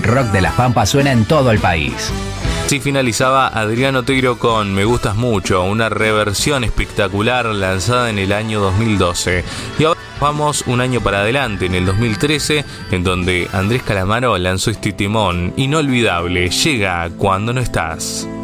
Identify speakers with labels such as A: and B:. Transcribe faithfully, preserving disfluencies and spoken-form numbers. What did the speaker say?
A: rock de las Pampas suena en todo el país.
B: Así finalizaba Adrián Otero con Me Gustas Mucho, una reversión espectacular lanzada en el año dos mil doce. Y ahora vamos un año para adelante, en el dos mil trece, en donde Andrés Calamaro lanzó este temón inolvidable, Llega Cuando No Estás.